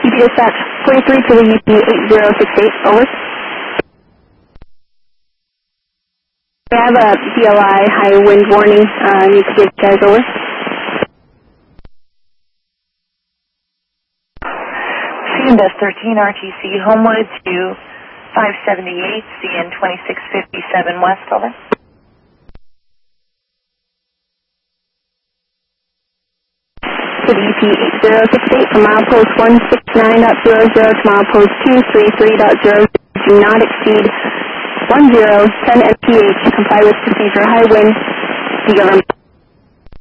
UP dispatch 43 to the UP 8068, over. We have a BLI high wind warning, need to give you guys, over. CNS 13 RTC, Homewood to 578, CN 2657 West, over. To the UP 8068 from milepost 169.00 to milepost 233.0, do not exceed 1010 mph. Comply with procedure. High wind. The government.